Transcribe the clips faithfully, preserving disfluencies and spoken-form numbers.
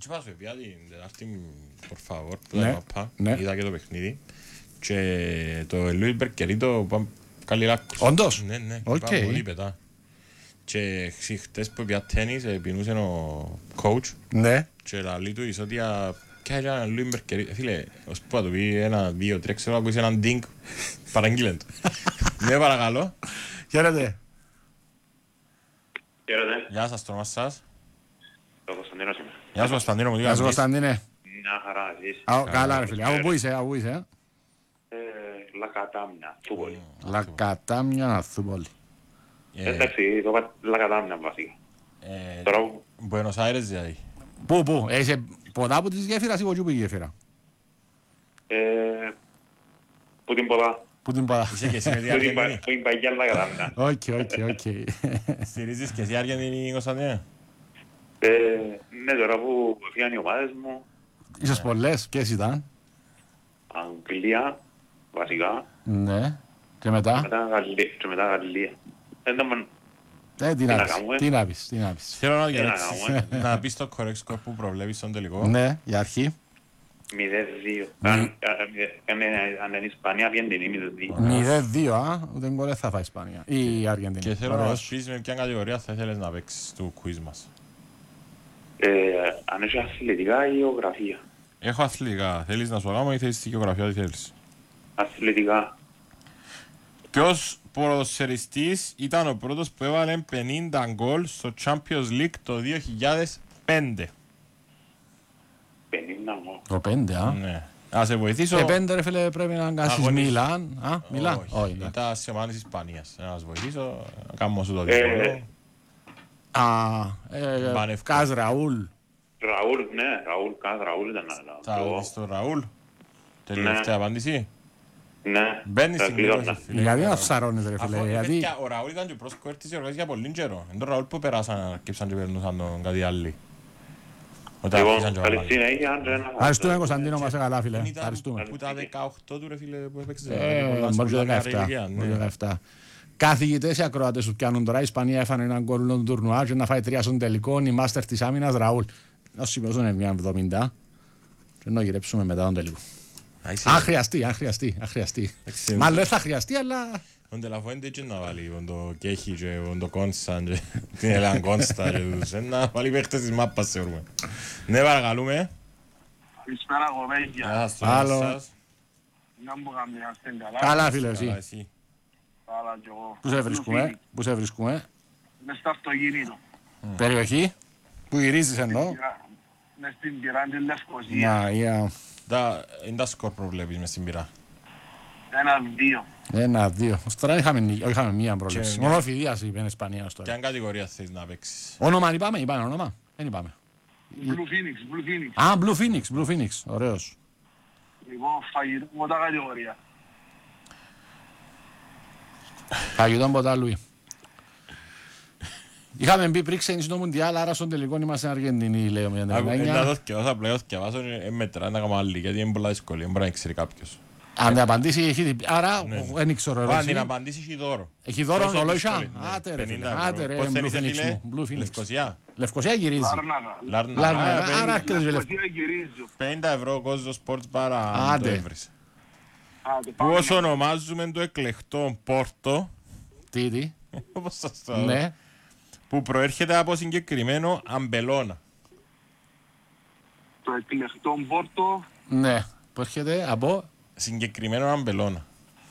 Τι πάσω, πια την Τετάρτη, por favor, που τα μαπά, είδα και το παιχνίδι και το Λουίς Μπερκερίτο καλή λάκκος. Όντως? Ναι, ναι, είπα πολύ πετά. Και χτες που πια τένις πεινούσε ο coach και λαλεί του ισότια ποια είναι ένα Λουίς Μπερκερίτο. Φίλε, ως που θα του πει ένα, δύο, τρία, ξέρω, ακούσει έναν ντίνκ, παραγγείλεν του. Ναι, παρακαλώ. Χαίρετε. Χαίρετε. Γεια σας, το όνομα σας. Το Κωνσταντίνος είμαι. Γεια σου Κωνσταντίνο μου, τι Γεια σου κάνεις? Κωνσταντίνε. Μια χαρά, εσείς. Καλά ρε φίλε, από πού είσαι, από πού είσαι? Λακατάμια, Θούπολη. Λακατάμια, Αθούπολη. Εντάξει, το είπα Λακατάμια βασικά. Τώρα Μπουένος Άιρες δηλαδή. Πού, πού, είσαι ποτά από της γέφυρας ή από που η γέφυρα? που την ποτά. Πού την ποτά. Είσαι και εσύ με την Αργεντινή. Που την παγιά Λακατάμια. Οκ, οκ, οκ. Στηρίζεις και εσύ Αργεντινή, Κωνσταντίνε? Ναι, τώρα που έφυγαν οι ομάδες μου, Ίσως πολλές, ποιες ήταν? Αγγλία, βασικά, Ναι. Και μετά? μετά Γαλλία. Και μετά Γαλλία. Δεν ήταν Ε, τι να να πεις, κάνουμε. τι να πεις, τι να πεις. Θέλω να Τι να διαλέξεις, κάνουμε. να πεις το correct score που προβλέπεις στον τελικό. Ναι, για αρχή. μηδέν δύο. Αν είναι η Ισπανία, πιέντε είναι μηδέν δύο. μηδέν δύο, α, ούτε γκολ δεν θα φάει η Ισπανία. Ή η Αργεντινή. Και θέλω να Ωραίος. μας πεις με ποια κατηγορία θα ήθελες να παίξεις του quiz μας. Αν έχει αθλητικά ή γεωγραφία. Έχω αθλητικά. Θέλεις να σου κάνω ή θέλεις τη γεωγραφία, τι θέλεις? Αθλητικά. Ποιος ποδοσφαιριστής ήταν ο πρώτος που έβαλε πενήντα γκολ στο Champions League το δύο χιλιάδες πέντε? πενήντα μου. Το πέντε, α. Ναι. Να σε βοηθήσω. Ε, πέντε ρε φίλε πρέπει να κάνεις Αγωνίζεις. Μιλάν. Α, Μιλάν. Όχι, Όχι, εντάξει. ήταν σε ομάδες Ισπανίας. Να σας βοηθήσω. Να κάνουμε σου το Ε, δύσκολο. Α, ε, Μπανευκό. Κάζ Ραούλ. Ραούλ, ναι, Ραούλ, κάθε Ραούλ ήταν άλλο. Θα δεις τον Ραούλ. Τελευταία απάντηση. Ναι, Μπαίνεις θα στην κλείδωνα. κλήρωση, φίλε. Γιατί να ψαρώνεις ρε φίλε, Αφού, γιατί... παιδιά, ο Ραούλ ήταν και ο πρόσκοερ της διοργάνωσης για πολύ καιρό. Είναι τον Ραούλ που περάσαν, αρκέψαν και περνούσαν τον κάτι άλλοι. Όταν αρχίσαν και Λοιπόν, καλή βάλανε. συνέχεια, Αντρένα. Ευχαριστούμε Κωνσταντίνο, μας καλά φίλε. Δεν ήταν Ευχαριστούμε. που τα δεκαοκτώ του ρε φίλε που έπαιξε. Ε, πολλά μπορεί και σχολεία δεκαεπτά. ηλικία, Μπορεί ναι. δεκαεπτά. Καθηγητές οι ακροατές σου πιάνουν τώρα. Η Ισπανία έφανε έναν γκολ στον τουρνουά και να φάει τρία στον τελικό. Η μάστερ της άμυνας Ραούλ. Να σημειώσουν μια εβδομήντα. Και να γυρέψουμε μετά τον τελικό. Α, είσαι- Αν χρειαστεί, αν χρειαστεί, αν χρειαστεί. Εντάξει, Μάλλον δεν θα χρειαστεί, αλλά. Ο Ντελαφουέντε και να βάλει τον Κέχη και τον Κόνσταν και την Ελάν Κόνστα και τους. Ε, να βάλει παίχτες της μάπας θεωρούμε. Ναι, παρακαλούμε. Καλησπέρα κοπέγια. Γεια σας, το Άλλο. όνομα σας. Να μου καμιάστε καλά. Καλά, φίλε, Καλά, εσύ. εσύ. Καλά κι εγώ. Πού σε βρίσκουμε, πού σε βρίσκουμε. Μες στο αυτοκίνητο. Περιοχή. Που γυρίζεις εννοώ. Μες στην Πυράντη Λευκοσία. Να, για. Τα- Είναι τα σκορ προβλέπεις μες στην πυρά. Ένα-δύο. Ένα, δύο. Ως τώρα είχαμε, νι- όχι, είχαμε μία πρόληψη. Και μια. Μόνο φιδίας είπε η Ισπανία ως Ποια τώρα. κατηγορία θέλεις να παίξεις? Όνομα αν είπαμε, είπαμε όνομα. Δεν είπαμε. Blue Phoenix, Blue Phoenix. Α, Blue Phoenix, Blue Phoenix. Ωραίος. Λοιπόν, φαγητό, μότα κατηγορία. Φαγητόν ποτά Λουί. Είχαμε μπει πριν ξεκινήσει το Μουντιάλ, άρα στον τελικό είμαστε Αργεντινοί, λέει ο Άκου, ε, να Μιαντρενάνια. το θκευάσω, απλά το θκευάσω, ε, μετρά να κάνω άλλη, γιατί είναι πολλά δύσκολη, δεν μπορεί να ξέρει κάποιος. Αν δεν απαντήσει, έχει διπλή. Άρα, Ναι. δεν ξέρω. Αν την εσύ. απαντήσει, έχει δώρο. Έχει δώρο Πόσο ολόισα. δύσκολη, ναι. Άτε ρε πενήντα φίλε. ευρώ. Άτε ρε, Πώς Blue θέλεις, Phoenix φίλε? μου. Blue Phoenix. Λευκοσία. Λευκοσία γυρίζει. Λάρνακα. Λάρνα. Λάρνα, Α, άρα πενήντα- έρχεται στη Λευκοσία. Λευκοσία γυρίζω. πενήντα ευρώ κόσμο Sports Bar αν το Άντε. έβρεις. Άντε, Που πάμε. ως ονομάζουμε το εκλεκτό Πόρτο, Τι, τι. όπως σας το Ναι. που προέρχεται από συγκεκριμένο αμπελώνα. Το εκλεκτό Πόρτο. Ναι. Που έρχεται από. Συγκεκριμένο αμπελώνα.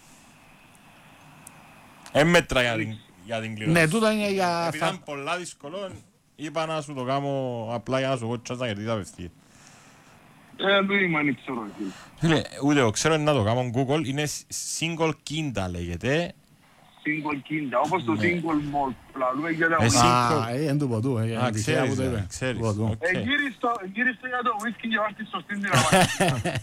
Έμετρα για την, για την κλήρωση. Ναι, τούτο είναι για. Επειδή ήταν πολλά δύσκολο, είπα να σου το κάνω απλά για να σου πω τσάς να κερδίσεις απευθείας. Ε, δεν είμαι ανήξερο εκεί. Φίλε, ούτε εγώ ξέρω να το κάνω Google, είναι single kinda λέγεται. Single Kinda, όπως το Ναι. Single Malt. Πλαλούμε για τα Εσύ- ουίσκι. Α, ε, εν του ποτού. ε, Α, είναι τυχαία ξέρεις, που το ε, είπε. ξέρεις. Ποτού. Οκ. Ε, γύριστο γύριστο για το ουίσκι και βάζει τη σωστή δυναμική.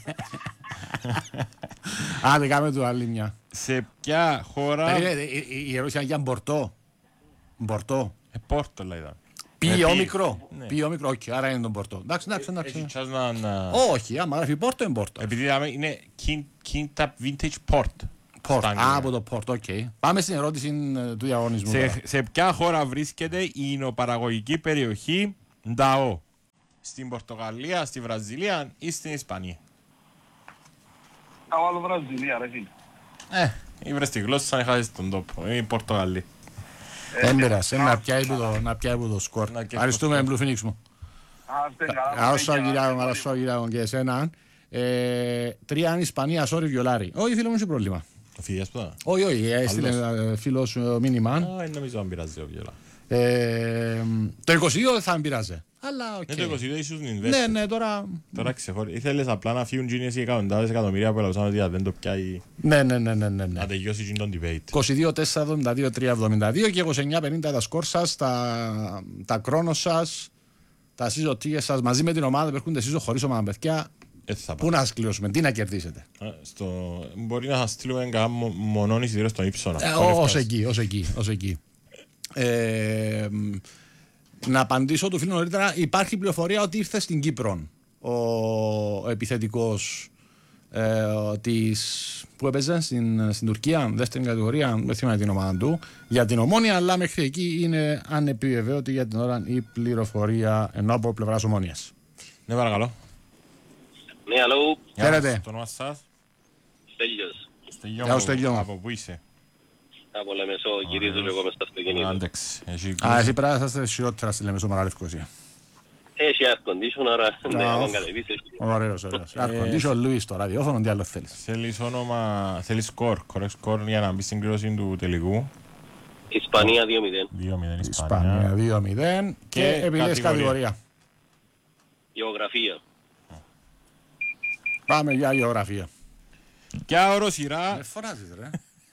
Άντε, κάμε του άλλη μια. Σε ποια χώρα... Περίμενε, η- η- η ερώτηση είναι για μπορτό. Μπορτό. Ε, Πόρτο λέγεται. Πι Ε, πι. όμικρο. Ναι. Πι όμικρο, όχι, άρα είναι τον πορτό. Εντάξει, εντάξει, Έχει εντάξει. τσάς να... να- Όχι, άμα γράφει πόρτο είναι πόρτο. Επειδή λέμε είναι Kin- Kinta Vintage Port. Πόρτο. στα αγγλικά. Α, από το πόρτο, οκ. Πάμε στην ερώτηση ε, του διαγωνισμού. τώρα. Σε, σε ποια χώρα βρίσκεται η εινοπαραγωγική περιοχή Νταό? στην Πορτογαλία, στη Βραζιλία ή στην Ισπανία. Θα βάλω Βραζιλία ρε φίλε. Ε, ήβρες τη γλώσσα να χάσεις τον τόπο. Είναι η Πορτογαλία. Έμπειρας, να πιάει που το σκορ. Ευχαριστούμε Blue Phoenix μου. Αρασό Κυριάκο και εσένα. Τρία αν Ισπανία, sorry βιολάρι. Όχι φίλε μου, έχει πρόβλημα. Ο Φιδίας που θα. Όχι, όχι, έστειλε φίλος μήνυμα. Α, νομίζω αν πειράζει ο βιολά. Το είκοσι δύο δεν θα με πειράζει. Αλλά οκ. Ναι, το είκοσι δύο ίσως είναι investment. Ναι, ναι, τώρα... Τώρα ξεχωρί. Ήθελες απλά να φύγουν γίνες οι εκατοντάδες εκατομμυρία που έλαβαν ότι δεν το πιάει. Ναι, ναι, ναι, ναι, ναι. Να τελειώσει τον debate. είκοσι δύο τέσσερα εβδομήντα δύο τρία εβδομήντα δύο και είκοσι εννιά πενήντα τα σκορ σας, τα, τα κρόνος σας, τα συζωτίες σας μαζί με την ομάδα που έρχονται εσείς χωρίς ομάδα παιδιά. Πού να σας κλειώσουμε, τι να κερδίσετε. Στο... Μπορεί να σας στείλουμε ένα μονόν εισιτήριο στον Ήψονα. Ε, ως εκεί, ως εκεί, ως εκεί. Ε, να απαντήσω του φίλου νωρίτερα. Υπάρχει πληροφορία ότι ήρθε στην Κύπρο ο επιθετικός ε, της, που έπαιζε στην, στην Τουρκία, δεύτερη κατηγορία, δεν θυμάμαι την ομάδα του, για την Ομόνια, αλλά μέχρι εκεί είναι ανεπιβεβαίωτη για την ώρα η πληροφορία ενώ από πλευράς Ομόνιας. Ναι, παρακαλώ. Ναι, αλλού. Χαίρετε. Το όνομα σας. Στέλιος. Στέλιο, Στέλιο. από πού είσαι? Από Λεμεσό, γυρίζω εγώ μες στα αυτοκίνητα. Άντεξ. Α, εσύ πρέπει να είστε χειρότερα στη Λεμεσό Μεγάλη Λευκοσία. Έχει air condition, άρα ναι, αν κατεβείς. Ωραίος, ωραίος. Air condition, Λουίς, το ραδιόφωνο, τι άλλο θέλεις. Θέλεις όνομα, θέλεις σκορ, correct σκορ για να μπει στην κλήρωση του τελικού. Ισπανία δύο μηδέν. δύο μηδέν Ισπανία Ισπανία. δύο μηδέν και επιλέγεις κατηγορία. Γεωγραφία. Πάμε για γεωγραφία. Ποια οροσειρά, Με φωνάζεις ρε.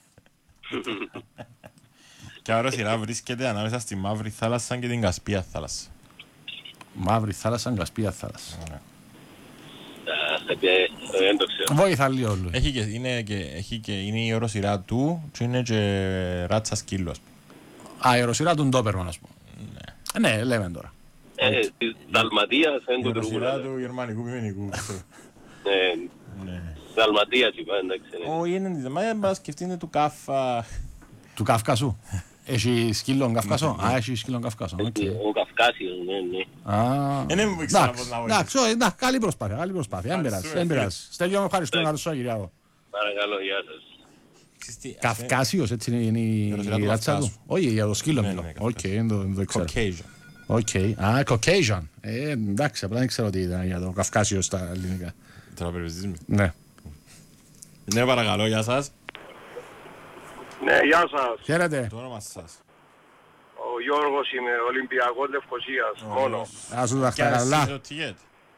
ποια οροσειρά βρίσκεται ανάμεσα στη Μαύρη Θάλασσα και την Κασπία Θάλασσα? Μαύρη θάλασσα, Κασπία θάλασσα. Δεν το ξέρω. Βοήθα λίγο όλου. Έχει και, είναι, και, έχει και είναι η οροσειρά του και είναι και ράτσα σκύλου, ας πούμε. Α, η οροσειρά του Ντόπερμαν, ας πούμε. Ναι, ναι, λέμε τώρα. Της Δαλματίας δεν Η το οροσειρά τρούγουλα. του γερμανικού μημενικού. Ναι. Δαλματίας είπα, εντάξει. Όχι, είναι της Δαλματίας, αλλά σκεφτείτε του Κάφα. Του Καυκάσου. Έχει σκύλον Καυκάσο. Α, έχει σκύλον Καυκάσο. Ο Καυκάσιος, ναι, ναι. Α, Ε, δεν μου ήξερα πώς να βοηθήσω. εντάξει, εντάξει, καλή προσπάθεια, καλή προσπάθεια. Δεν πειράζει, δεν πειράζει. Στέλιο, με ευχαριστώ, να ρωτήσω, Κυριάκο. Παρακαλώ, γεια σας. Καυκάσιος, έτσι είναι η ράτσα του. Όχι, για το σκύλο μιλώ. Οκ, δεν το ξέρω. Caucasian. Οκ, α, Caucasian. Ε, εντάξει, απλά δεν ξέρω τι ήταν για το Καυκάσιο στα ελληνικά. Τώρα περιπεζείς με. Ναι. Ναι, παρακαλώ, γεια σας. Ναι, γεια σας. Χαίρετε. Το όνομα σας. Ο Γιώργος είμαι, Ολυμπιακός Λευκοσίας, μόνο. Ας σου τα καλά. Season ticket.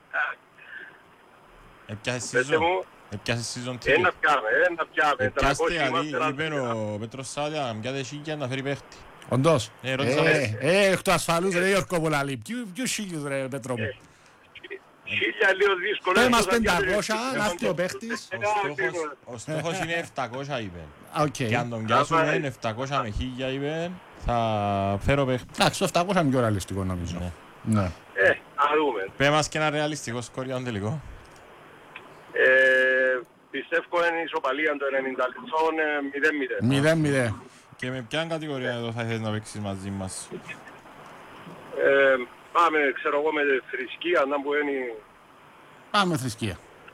Έπιασες Πετε season. μου, Έπιασες season ένα ticket. πιάμε, ένα πιάμε. Έπιαστε, τριακόσιοι γιατί είμαστε, είπε ένα ο Πέτρος Σάδια να πιάτε σίγια να φέρει παίχτη. Όντως. Ε, ρώτησα Ε, με. ε, εκ του ασφαλούς ρε Γιώργο Πολαλή. Ποιους χίλιους ρε Πέτρο μου. Χίλια λίγο δύσκολο. Πες μας θα πιάμε. πεντακόσια, να έρθει ο παίχτης. Ο στόχος- Ο στόχος είναι επτακόσια είπε. Οκ. Και αν τον πιάσουμε επτακόσια με χίλια είπε, θα φέρω παίχτη. Εντάξει, το επτακόσια είναι πιο ρεαλιστικό νομίζω. Ναι. Ε, να δούμε. Πες μας και ένα ρεαλιστικό σκορ για τον τελικό. Ε, πιστεύω είναι η ισοπαλία το ενενήντα λεπτών, ε, μηδέν μηδέν. Μηδέν μηδέν. Και με ποια κατηγορία εδώ θα ήθελες να παίξεις μαζί μας? Ε, πάμε, ξέρω εγώ, με τη θρησκεία, να που είναι... Πάμε θρησκεία.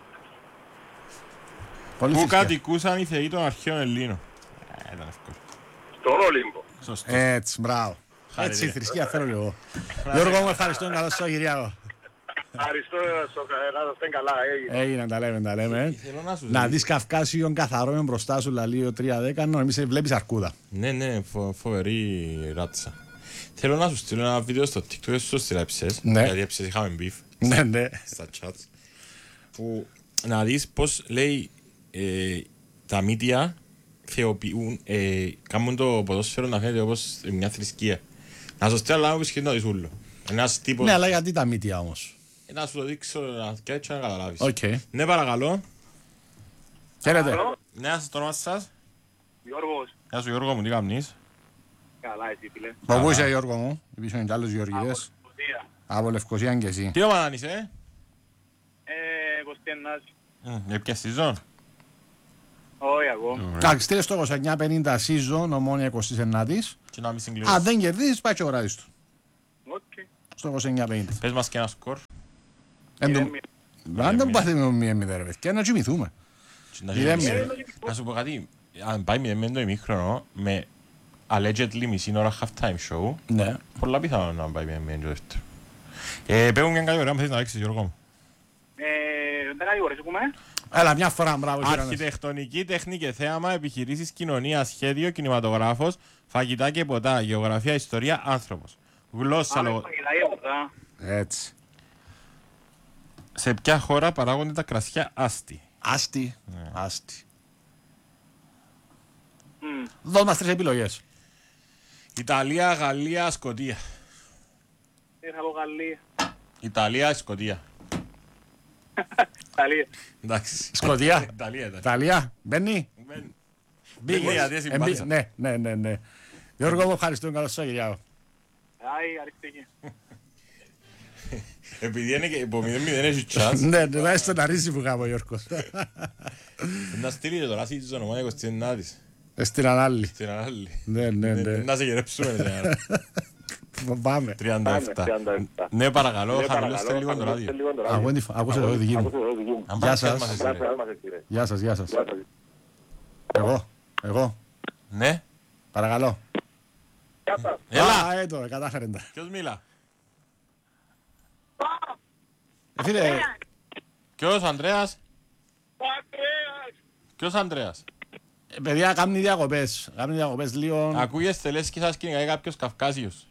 Πολύ Πού θρησκεία. κατοικούσαν οι θεοί των αρχαίων Ελλήνων? Ε, ήταν εύκολο. Στον Όλυμπο. Σωστό. Έτσι, μπράβο. Έτσι η θρησκεία θέλω και εγώ. Γιώργο μου ευχαριστώ, καλό σου Κυριάκο. Ευχαριστώ, στο- να είστε καλά, έγινε. Έγινε, τα λέμε, τα λέμε. Θέλω να σου Να ζητήσω. δεις Καυκάσιον καθαρό με μπροστά σου λαλείο τρία δέκα, νομίζεις βλέπεις αρκούδα. Ναι, ναι, φο, φοβερή ράτσα. Θέλω να σου στείλω ένα βίντεο στο TikTok, εσύ το στείλα έψες, Ναι. γιατί έψες είχαμε μπιφ Ναι, ναι. στα chats, που να δεις πώς λέει ε, τα μύτια θεοποιούν, ε, κάνουν το ποδόσφαιρο να φαίνεται όπως μια θρησκεία. Να σου στείλω ένα που σχεδόν το δεις ούλο. Ένας τύπος, Ναι, αλλά γιατί τα μύτια όμως. να σου το δείξω να- και έτσι να καταλάβεις. Οκ. Ναι, παρακαλώ. Χαίρετε. Ναι, σας το όνομα σας. Γιώργος. Γεια σου Γιώργο μου, τι κάνεις? Καλά, εσύ φίλε. Πού είσαι Γιώργο μου, πίσω είναι κι άλλους Γεωργίδες. Λευκοσία. Από Λευκοσία και εσύ. Τι ομάδα είσαι? Ε, Κωστένας. Ε, ποια season? Όχι, εγώ. Εντάξει, στείλε στο είκοσι εννιά πενήντα season, Ομόνια είκοσι εννιά της. Και να μην Αν συγκληρώσεις. δεν κερδίσεις, πάει και ο γράδις του. Οκ. Στο είκοσι εννιά πενήντα. Πες μας και ένα σκορ. Αν δεν πάθουμε μηδέν μηδέν ρε παιδιά, να κοιμηθούμε. Να σου πω κάτι, αν πάει μηδέν μηδέν το ημίχρονο με allegedly μισή ώρα half-time show, πολλά πιθανό να πάει μηδέν μηδέν το δεύτερο. Πέγουν μια κάτι ωραία που θες να δείξεις, Γιώργο μου. Δεν κατηγορείς, ακούμε. Έλα, μια φορά, μπράβο. Αρχιτεκτονική, τέχνη και θέαμα, επιχειρήσεις, κοινωνία, σχέδιο, κινηματογράφος, φαγητά και ποτά, γεωγραφία, ιστορία, άνθρωπος. Γλώσσα, λογο... Έτσι. Σε ποια χώρα παράγονται τα κρασιά άστι. Άστι. Ναι. Άστι. Mm. Δώσ' μας τρεις επιλογές. Ιταλία, Γαλλία, Σκωτία. Ήρθα από Γαλλία. Ιταλία, Σκωτία. Ιταλία. Εντάξει. Σκωτία. Ιταλία. Ιταλία. Μπαίνει. Μπήκε γιατί συμπάθησα. Ναι, ναι, ναι, ναι. Γιώργο μου, ευχαριστούμε. Καλώς σας, Κυριάκο. Άι, αριστική. Επειδή είναι και υπό μηδέν μηδέν έχει τσάς. Ναι, ναι, να στον αρίσει που κάνω ο Γιώργος. Να στείλετε τώρα σύντης ονομάδια εικοστή ενάτης. Στην ανάλλη. Στην ανάλλη. Ναι, ναι, ναι. Να σε γερέψουμε. Πάμε. τριάντα επτά. Ναι, παρακαλώ, χαμηλώστε λίγο το ράδιο. Άκουσε το δική μου. Γεια σας. Γεια σας, γεια σας. Εγώ, εγώ. Ναι. Παρακαλώ. Έλα. Α, έτω, κατάφερε τα. Ποιος μίλα. Φίλε. Ποιος, Ανδρέας. Ποιος Ανδρέας. Παιδιά, κάνουν διακοπές. Κάνουν διακοπές λίγο. Ακούγεστε λες και σας κυνηγάει κάποιος Καυκάσιος.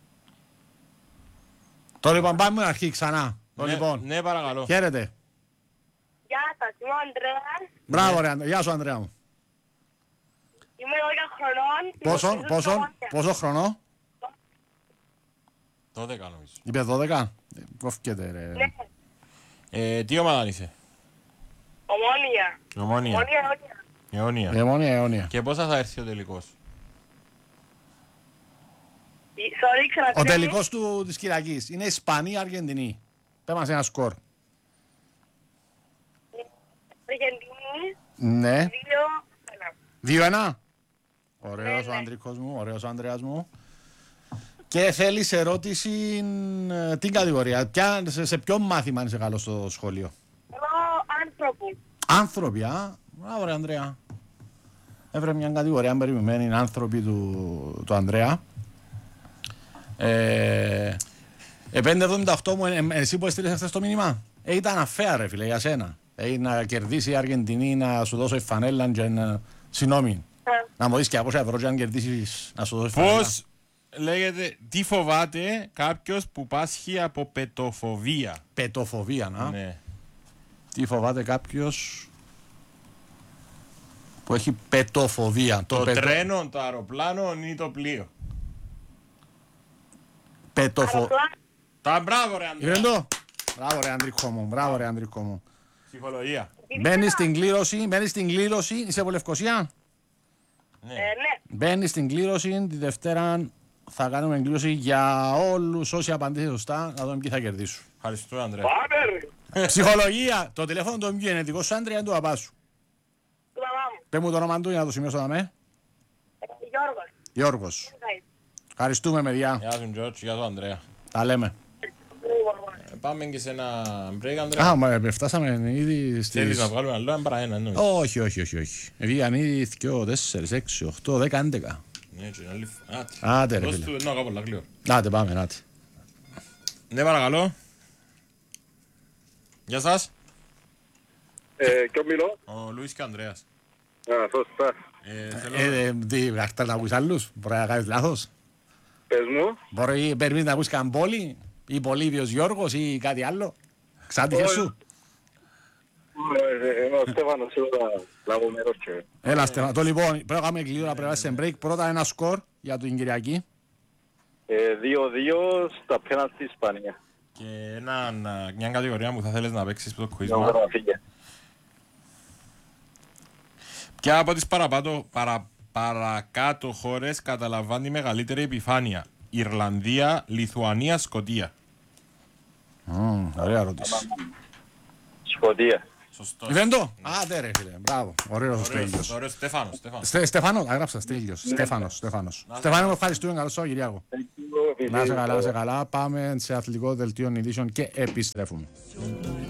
Το λοιπόν πάμε να αρχίσει ξανά. Το Ναι, λοιπόν. ναι, παρακαλώ. Χαίρετε. Γεια σας, είμαι ο Ανδρέας. Μπράβο ρε Ανδρέα. Γεια σου Ανδρέα μου. Είμαι δώδεκα χρονών. Πόσο, πόσο, πόσο χρονό. δώδεκα νομίζω. Είπε δώδεκα. Κόφκεται ρε. Ναι, Ε, τι ομάδα είσαι. Ομόνια. Ομόνια. Ομόνια, Ομόνια. Αιώνια. Αιώνια, αιώνια. Και πόσα θα έρθει ο τελικός. Sorry, Ο ξαναπείτε. τελικός του της Κυριακής είναι Ισπανία-Αργεντινή. Πες μας ένα σκορ. Αργεντινή. Ναι. Δύο. Ένα. δύο ένα. Ωραίος Ναι, ο ναι. Ανδρικός μου, ωραίος ο Ανδρέας μου. Και θέλεις ερώτηση ε, την κατηγορία. Ποια, σε, σε ποιο μάθημα είσαι καλός στο σχολείο. Εγώ άνθρωποι. Άνθρωποι, α. Μπράβο ρε Ανδρέα. Έβρε μια κατηγορία περιμένει, είναι άνθρωποι του, του Ανδρέα. Ε, ε, πέντε εβδομήντα οκτώ μου, ε, εσύ που έστειλες χθες το μήνυμα. Ε, ήταν αφαία ρε φίλε για σένα. Ε, να κερδίσει η Αργεντινή, να σου δώσω η φανέλα και να... Συγγνώμη. Να μου δεις και από ευρώ και αν κερδίσεις να σου δώσω η φανέλα. Πώς λέγεται, τι φοβάται κάποιος που πάσχει από πετοφοβία. Πετοφοβία, να. Ναι. Τι φοβάται κάποιος που έχει πετοφοβία. Το, το πετο... τρένο, το αεροπλάνο ή το πλοίο. Πετοφο... Τα μπράβο ρε Ανδρέα. Είδες το. Μπράβο ρε Ανδρικό μου, μπράβο ρε Ανδρικό μου. Ψυχολογία. Μπαίνεις στην κλήρωση, μπαίνεις στην κλήρωση, είσαι από Λευκοσία. Ναι. Ε, ναι. Μπαίνεις στην κλήρωση, τη Δευτέρα θα κάνουμε κλήρωση για όλους όσοι απαντήσουν σωστά, να δούμε ποιοι θα κερδίσουν. Ευχαριστώ Ανδρέα. Πάμε ρε. Ψυχολογία, το τηλέφωνο του εμπιού είναι δικό σου Άντρια, είναι του παπά σου. Του παπά μου. Πες μου το όνομα του για να το σημειώσω δαμέ. Ε, Γιώργος. Γιώργος. Ευχαριστούμε παιδιά, Γεια σου Τζόρτζ, γεια σου Ανδρέα. τα λέμε. Ε, πάμε και σε ένα break Ανδρέα. Α, μα φτάσαμε ήδη Θέλεις στις... να βγάλουμε άλλο, ένα παρά ένα νομίζω. Όχι, όχι, όχι, όχι. Βγήκαν ήδη δύο, τέσσερα, έξι, οκτώ, δέκα, έντεκα. Ναι, έτσι, είναι άλλη... Άτε. Άτε ρε Δώσ' φίλε. του, να κάνω πολλά γλύωρα. Άτε πάμε, άτε. Ναι, παρακαλώ. Γεια σας. Ε, ποιο μιλώ. Ο Λουίς και ο Ανδρέας. Α, σωστά. Ε, θέλω... Ε, ε, τι, αχτά να πεις άλλους, μπορεί να κάνεις λάθος. Πες μου. Μπορεί περιμένεις να πεις Καμπόλη ή Πολύβιος Γιώργος ή κάτι άλλο. Ξάντυχες σου. Είμαι ο Στέφανος, σίγουρα λάβω μέρος και... Έλα Στέφανο. Το λοιπόν, πρέπει να κάνουμε γλύωρα, πρέπει να είσαι σε break. Πρώτα ένα σκορ για την Κυριακή. δύο δύο στα πέναλτι Ισπανία. Και ένα, μια κατηγορία που θα θέλεις να παίξεις στο quiz Να μας. μπορώ να φύγει. Ποια από τις παραπάτω, παρα, παρακάτω χώρες καταλαμβάνει μεγαλύτερη επιφάνεια. Ιρλανδία, Λιθουανία, Σκωτία. Mm, ωραία ερώτηση. Σκοτία. Σωστό. Δεν το. Άντε ρε φίλε, μπράβο. Ωραίος ο Στέλιος. Ωραίο, Στέφανο, Στέφανο. Στε, Στεφάνο, αγράψα Στέλιος. Στέφανος, Στέφανος. Στεφάνο, μου ευχαριστούμε, καλώς Σαββατοκύριακο. Να σε καλά, να σε καλά. Πάμε σε αθλητικό δελτίο ειδήσεων και επιστρέφουμε.